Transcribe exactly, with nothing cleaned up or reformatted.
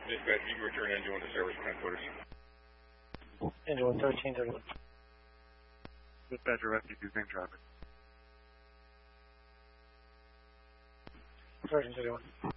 Dispatch, you can return engine one to service from headquarters. Engine one thirteen thirty-one. Dispatcher, rescue two, same traffic. thirteen thirty-one.